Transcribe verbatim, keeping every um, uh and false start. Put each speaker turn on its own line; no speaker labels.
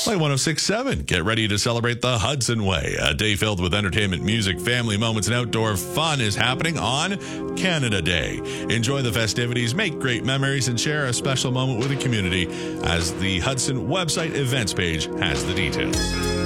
Play one oh six point seven. Get ready to celebrate the Hudson Way. A day filled with entertainment, music, family moments, and outdoor fun is happening on Canada Day. Enjoy the festivities, make great memories, and share a special moment with the community as the Hudson website events page has the details.